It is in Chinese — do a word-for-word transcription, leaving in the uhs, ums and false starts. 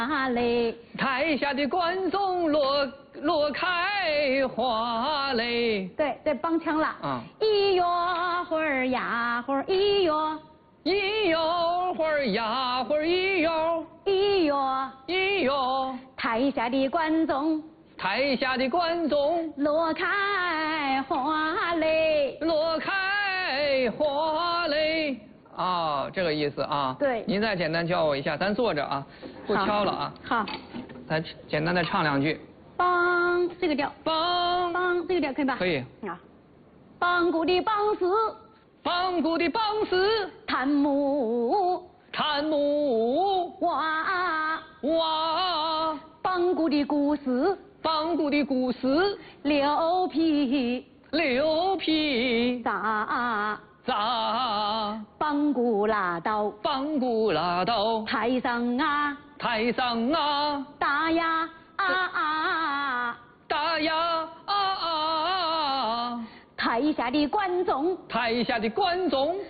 嘞， 台下的观众落落开花嘞。 对，这帮腔了。 嗯。 咿哟会儿呀会儿，咿哟， 咿哟会儿呀会儿，咿哟， 咿哟， 咿哟。 台下的观众， 台下的观众落开花嘞， 落开花嘞。啊、哦，这个意思啊。 对。 您再简单教我一下，咱坐着啊，不敲了啊。 好。 咱简单的唱两句。 梆，这个调。 梆梆，这个调可以吧？ 可以。 啊。梆鼓的梆丝， 梆鼓的梆丝， 弹木， 弹木， 哇哇。 梆鼓的鼓丝， 梆鼓的鼓丝， 溜皮， 溜皮， 砸。 砸， 梆鼓拉到， 梆鼓拉到台上啊， 台上啊， 打呀啊啊， 打呀啊啊， 台下的观众， 台下的观众